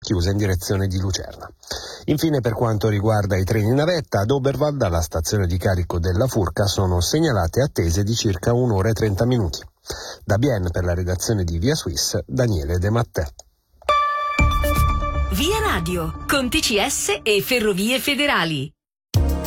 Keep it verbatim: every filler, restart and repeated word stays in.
chiusa in direzione di Lucerna. Infine, per quanto riguarda i treni navetta, ad Oberwald, alla stazione di carico della Furka, sono segnalate attese di circa un'ora e trenta minuti. Da Bienne, per la redazione di Via Swiss, Daniele De Mattè. Via Radio, con T C S e Ferrovie Federali.